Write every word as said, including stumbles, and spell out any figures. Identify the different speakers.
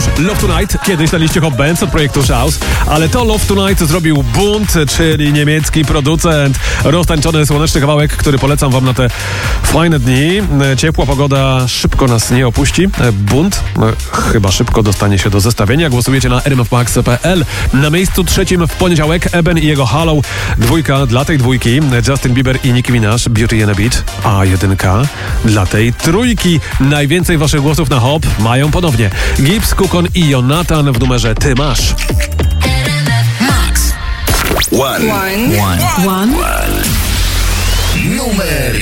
Speaker 1: Love Tonight, kiedyś na liście Hot Bands od projektu Shouse, ale to Love Tonight zrobił Bunt, czyli niemiecki producent. Roztańczony słoneczny kawałek, który polecam wam na te fajne dni. Ciepła pogoda szybko nas nie opuści. Bunt chyba szybko dostanie się do zestawienia. Głosujecie na r m f max kropka p l. Na miejscu trzecim w poniedziałek Eben i jego Hollow. Dwójka dla tej dwójki Justin Bieber i Nicki Minaj, Beauty and a Beat. A jedynka dla tej trójki. Najwięcej waszych głosów na Hop mają ponownie Gibbs, Kukon i Jonathan w numerze Ty masz.
Speaker 2: Max. One.
Speaker 3: One.
Speaker 2: One. One. Numer